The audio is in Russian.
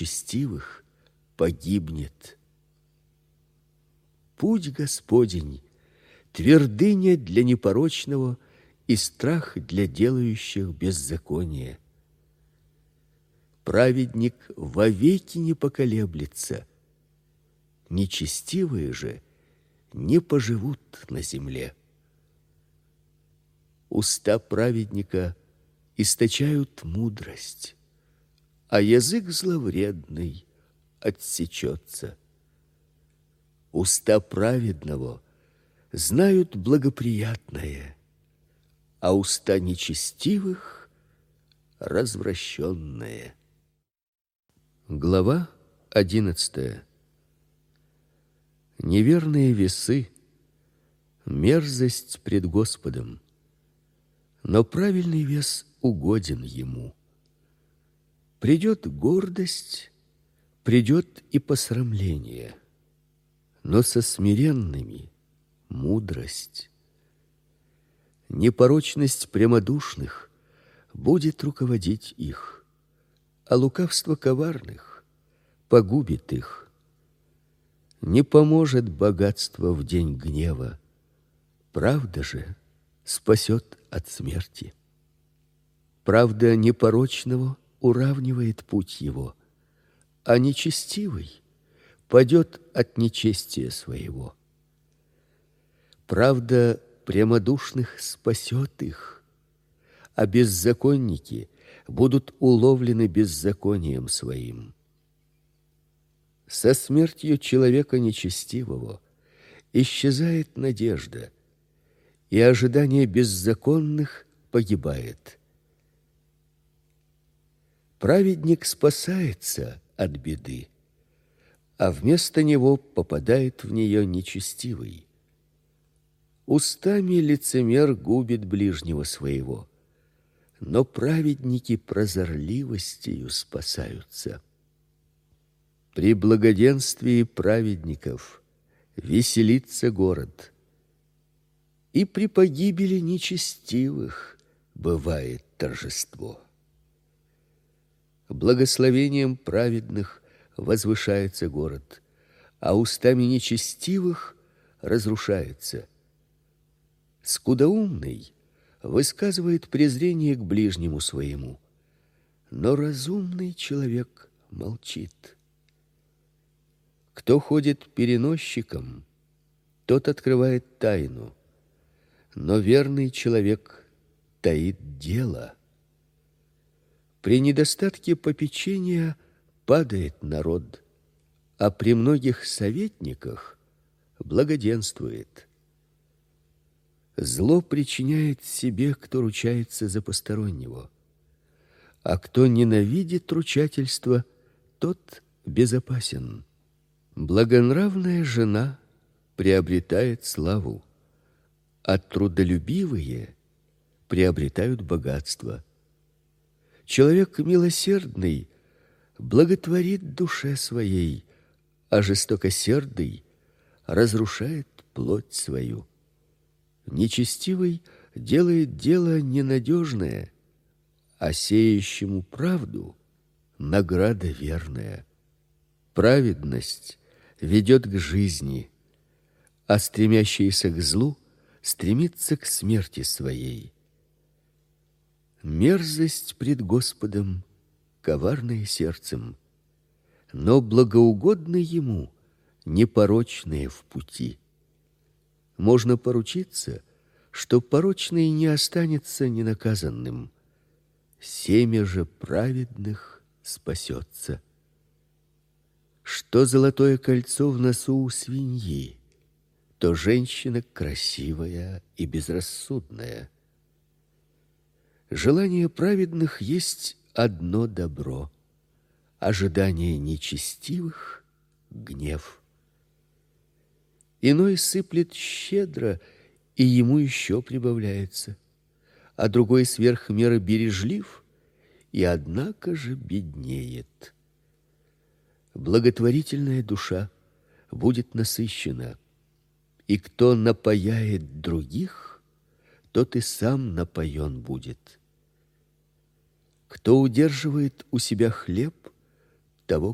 нечестивых погибнет. Путь Господень — твердыня для непорочного и страх для делающих беззаконие. Праведник вовеки не поколеблется, нечестивые же не поживут на земле. Уста праведника источают мудрость, а язык зловредный отсечется. Уста праведного знают благоприятное, а уста нечестивых — развращенное. Глава 11. Неверные весы — мерзость пред Господом, но правильный вес угоден Ему. Придет гордость, придет и посрамление, но со смиренными мудрость. Непорочность прямодушных будет руководить их, а лукавство коварных погубит их. Не поможет богатство в день гнева, правда же спасет от смерти. Правда непорочного уравнивает путь его, а нечестивый падет от нечестия своего. Правда прямодушных спасет их, а беззаконники будут уловлены беззаконием своим. Со смертью человека нечестивого исчезает надежда, и ожидание беззаконных погибает. Праведник спасается от беды, а вместо него попадает в нее нечестивый. Устами лицемер губит ближнего своего, но праведники прозорливостью спасаются. При благоденствии праведников веселится город, и при погибели нечестивых бывает торжество. Благословением праведных возвышается город, а устами нечестивых разрушается. Скудоумный высказывает презрение к ближнему своему, но разумный человек молчит. Кто ходит переносчиком, тот открывает тайну, но верный человек таит дело. При недостатке попечения падает народ, а при многих советниках благоденствует. Зло причиняет себе, кто ручается за постороннего, а кто ненавидит ручательство, тот безопасен. Благонравная жена приобретает славу, а трудолюбивые приобретают богатство. Человек милосердный благотворит душе своей, а жестокосердый разрушает плоть свою. Нечестивый делает дело ненадежное, а сеющему правду награда верная. Праведность ведет к жизни, а стремящийся к злу стремится к смерти своей. Мерзость пред Господом коварное сердцем, но благоугодны Ему непорочные в пути. Можно поручиться, что порочный не останется ненаказанным. Семя же праведных спасется. Что золотое кольцо в носу у свиньи, то женщина красивая и безрассудная. Желание праведных есть одно добро, ожидание нечестивых — гнев. Иной сыплет щедро, и ему еще прибавляется, а другой сверх меры бережлив, и однако же беднеет. Благотворительная душа будет насыщена, и кто напояет других, тот и сам напоен будет. Кто удерживает у себя хлеб, того